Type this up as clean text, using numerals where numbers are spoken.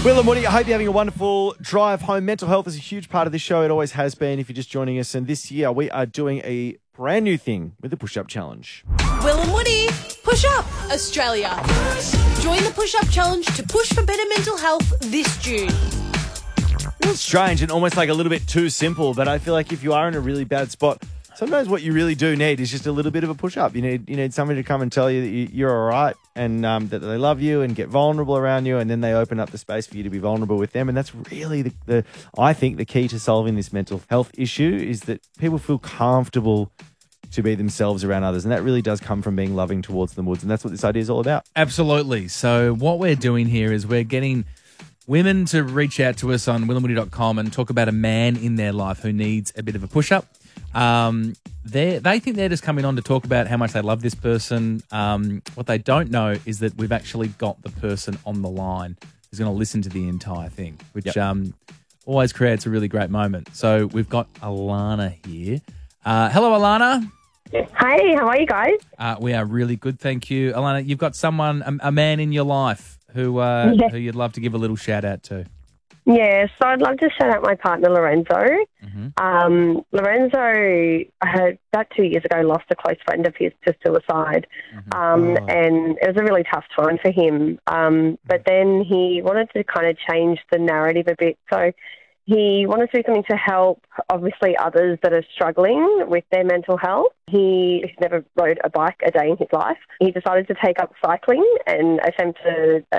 Will and Woody, I hope you're having a wonderful drive home. Mental health is a huge part of this show. It always has been if you're just joining us. And this year we are doing a brand new thing with the Push-Up Challenge. Will and Woody, Push Up Australia. Join the Push Up Challenge to push for better mental health this June. It's strange and almost like a little bit too simple, but I feel like if you are in a really bad spot, sometimes what you really do need is just a little bit of a push-up. You need somebody to come and tell you that you're all right and that they love you and get vulnerable around you, and then they open up the space for you to be vulnerable with them. And that's really I think the key to solving this mental health issue is that people feel comfortable to be themselves around others. And that really does come from being loving towards the woods. And that's what this idea is all about. Absolutely. So what we're doing here is we're getting women to reach out to us on willandwoody.com and talk about a man in their life who needs a bit of a push-up. They think they're just coming on to talk about how much they love this person. What they don't know is that we've actually got the person on the line who's going to listen to the entire thing, which always creates a really great moment. So we've got Alana here. Hello, Alana. Hey, how are you guys? We are really good, thank you. Alana, you've got someone, a man in your life who you'd love to give a little shout out to. Yeah, so I'd love to shout out my partner, Lorenzo. Lorenzo, about 2 years ago, lost a close friend of his to suicide. And it was a really tough time for him. But then he wanted to kind of change the narrative a bit. So he wanted to do something to help, obviously, others that are struggling with their mental health. He's never rode a bike a day in his life. He decided to take up cycling and attempt to